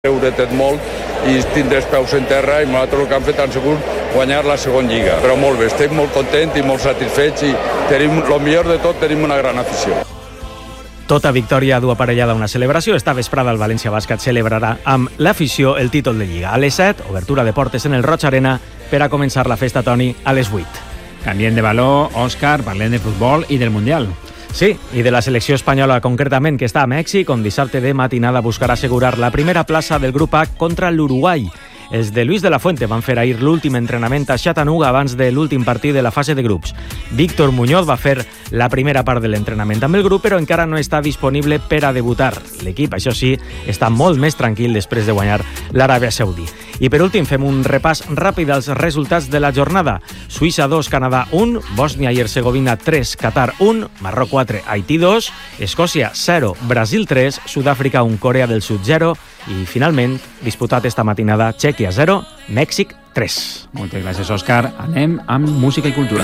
Creure tot molt i tindre els peus en terra i nosaltres el que hem fet tan segur guanyar la segona lliga. Però molt bé, estem molt contents i molt satisfets i tenim, el millor de tot, tenim una gran afició. Tota victòria du aparellada una celebració. Esta vesprada el València Bàsquet celebrarà amb l'afició el títol de Lliga. A les 7, obertura de portes en el Roig Arena per a començar la festa, Toni, a les 8. Canviem de valor, Òscar, parlem de futbol i del Mundial. Sí, i de la selecció espanyola concretament, que està a Mèxic, on dissabte de matinada buscarà assegurar la primera plaça del grup A contra l'Uruguai. Els de Luis de la Fuente van fer ahir l'últim entrenament a Chattanooga abans de l'últim partit de la fase de grups. Víctor Muñoz va fer la primera part de l'entrenament amb el grup, però encara no està disponible per a debutar. L'equip, això sí, està molt més tranquil després de guanyar l'Aràbia Saudí. I per últim fem un repàs ràpid als resultats de la jornada. Suïssa 2, Canadà 1, Bòsnia i Hercegovina 3, Qatar 1, Marroc 4, Haití 2, Escòcia 0, Brasil 3, Sud-àfrica 1, Corea del Sud 0 i finalment, disputat esta matinada, Txèquia 0, Mèxic 3. Moltes gràcies, Òscar. Anem amb música i cultura.